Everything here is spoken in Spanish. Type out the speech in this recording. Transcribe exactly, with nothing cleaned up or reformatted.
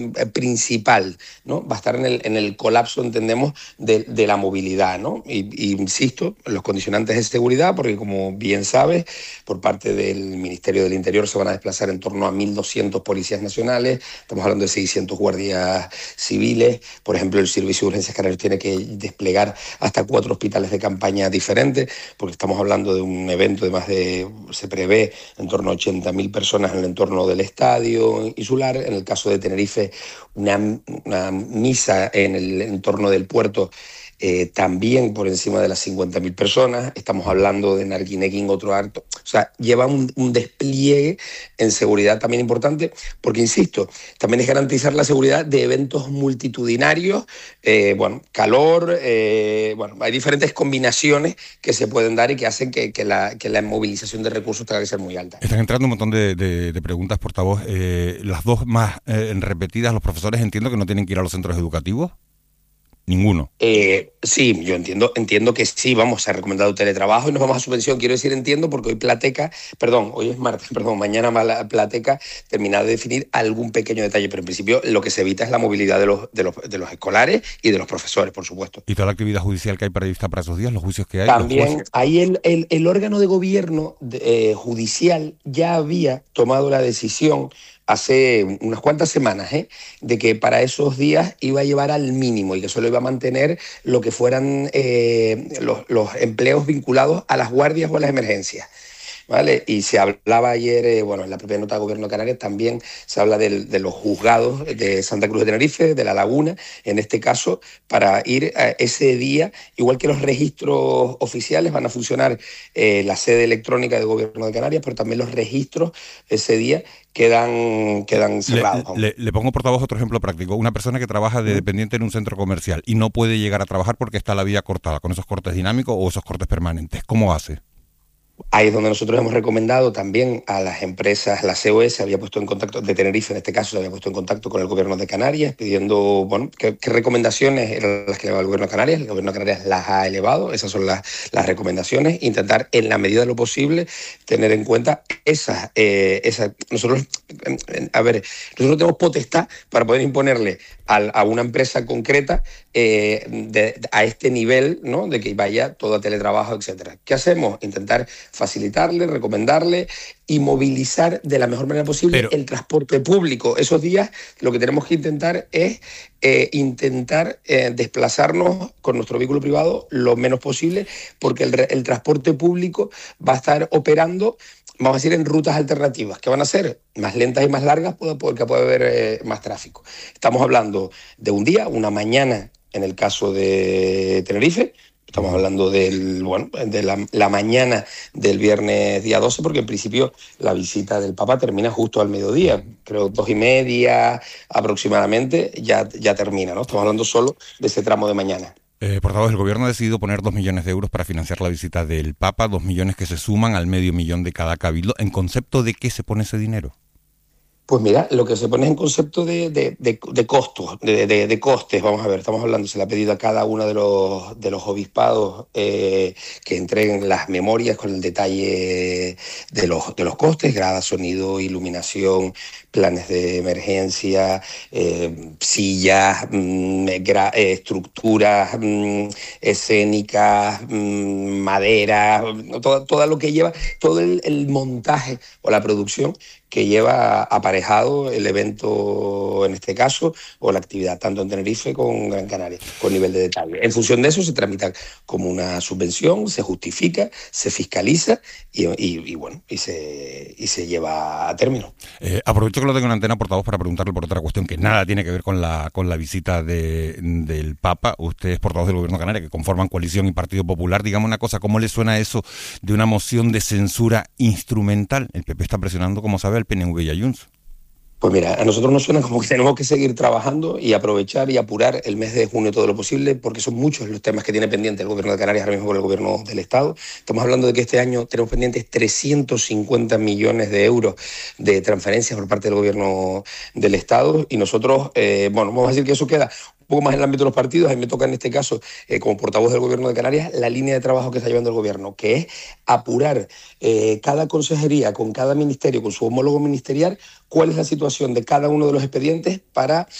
principal, ¿no? Va a estar en el, en el colapso, entendemos, de, de la movilidad, ¿no? Y, y insisto, los condicionantes de seguridad, porque como bien sabes, por parte del Ministerio del Interior se van a desplazar en torno a mil doscientos policías nacionales, estamos hablando de seiscientos guardias civiles, por ejemplo, el Servicio de Urgencias Canarias tiene que desplegar hasta cuatro hospitales de campaña diferentes, porque estamos hablando de un evento de más de, se prevé, en torno a ochenta mil personas en el entorno del estadio insular. En el caso de Tenerife, una, una misa en el entorno del puerto, eh, también por encima de las cincuenta mil personas. Estamos hablando de Narguineguín, otro acto. O sea, lleva un, un despliegue en seguridad también importante, porque, insisto, también es garantizar la seguridad de eventos multitudinarios, eh, bueno, calor, eh, bueno, hay diferentes combinaciones que se pueden dar y que hacen que, que, la, que la movilización de recursos tenga que ser muy alta. Están entrando un montón de, de, de preguntas, portavoz. Eh, las dos más eh, repetidas, los profesores entiendo que no tienen que ir a los centros educativos. Ninguno. Eh, sí, yo entiendo, entiendo que sí, vamos, se ha recomendado teletrabajo y nos vamos a subvención. Quiero decir, entiendo, porque hoy Plateca, perdón, hoy es martes, perdón, mañana Plateca termina de definir algún pequeño detalle, pero en principio lo que se evita es la movilidad de los, de los, de los escolares y de los profesores, por supuesto. ¿Y toda la actividad judicial que hay prevista para esos días, los juicios que hay? También ahí el, el, el órgano de gobierno de, eh, judicial ya había tomado la decisión hace unas cuantas semanas, ¿eh? de que para esos días iba a llevar al mínimo y que solo iba a mantener lo que fueran eh, los, los empleos vinculados a las guardias o a las emergencias. ¿Vale? Y se hablaba ayer, eh, bueno, en la propia nota de Gobierno de Canarias también se habla de, de los juzgados de Santa Cruz de Tenerife, de La Laguna, en este caso, para ir a ese día, igual que los registros oficiales, van a funcionar eh, la sede electrónica del Gobierno de Canarias, pero también los registros ese día quedan, quedan cerrados. Le, le, le pongo, portavoz, otro ejemplo práctico. Una persona que trabaja de dependiente en un centro comercial y no puede llegar a trabajar porque está la vía cortada, con esos cortes dinámicos o esos cortes permanentes. ¿Cómo hace? Ahí es donde nosotros hemos recomendado también a las empresas, la C O E se había puesto en contacto, de Tenerife en este caso, se había puesto en contacto con el Gobierno de Canarias, pidiendo, bueno, qué, qué recomendaciones eran las que elevaba el Gobierno de Canarias. El Gobierno de Canarias las ha elevado, esas son las, las recomendaciones, intentar en la medida de lo posible tener en cuenta esas, eh, esas. Nosotros, a ver, nosotros tenemos potestad para poder imponerle a, a una empresa concreta eh, de, a este nivel, ¿no?, de que vaya todo a teletrabajo, etcétera. ¿Qué hacemos? Intentar facilitarle, recomendarle y movilizar de la mejor manera posible Pero... el transporte público. Esos días lo que tenemos que intentar es eh, intentar eh, desplazarnos con nuestro vehículo privado lo menos posible, porque el, el transporte público va a estar operando, vamos a decir, en rutas alternativas, que van a ser más lentas y más largas porque puede haber eh, más tráfico. Estamos hablando de un día, una mañana en el caso de Tenerife. Estamos hablando del, bueno, de la, la mañana del viernes día doce, porque en principio la visita del Papa termina justo al mediodía, creo dos y media aproximadamente, ya, ya termina, ¿no? Estamos hablando solo de ese tramo de mañana. Eh, portavoz, el Gobierno ha decidido poner dos millones de euros para financiar la visita del Papa, dos millones que se suman al medio millón de cada cabildo. ¿En concepto de qué se pone ese dinero? Pues mira, lo que se pone en concepto de, de, de, de costos, de, de, de costes, vamos a ver, estamos hablando, se le ha pedido a cada uno de los, de los obispados eh, que entreguen las memorias con el detalle de los, de los costes, grada, sonido, iluminación, planes de emergencia, eh, sillas, mmm, gra, eh, estructuras mmm, escénicas, mmm, madera, todo, todo lo que lleva, todo el, el montaje o la producción que lleva aparejado el evento en este caso, o la actividad, tanto en Tenerife como en Gran Canaria, con nivel de detalle. En función de eso se tramita como una subvención, se justifica, se fiscaliza y, y, y bueno, y se, y se lleva a término. Eh, aprovecho que lo tengo en antena, portavoz, para preguntarle por otra cuestión que nada tiene que ver con la, con la visita de, del Papa. Usted es portavoz del Gobierno de Canarias, que conforman Coalición y Partido Popular. Dígame una cosa, ¿cómo le suena eso de una moción de censura instrumental? El P P está presionando, como sabe, al P N V y a Junts. Pues mira, a nosotros nos suena como que tenemos que seguir trabajando y aprovechar y apurar el mes de junio todo lo posible, porque son muchos los temas que tiene pendiente el Gobierno de Canarias ahora mismo con el Gobierno del Estado. Estamos hablando de que este año tenemos pendientes trescientos cincuenta millones de euros de transferencias por parte del Gobierno del Estado y nosotros, eh, bueno, vamos a decir que eso queda poco más en el ámbito de los partidos, a mí me toca en este caso, eh, como portavoz del Gobierno de Canarias, la línea de trabajo que está llevando el Gobierno, que es apurar eh, cada consejería con cada ministerio, con su homólogo ministerial, cuál es la situación de cada uno de los expedientes para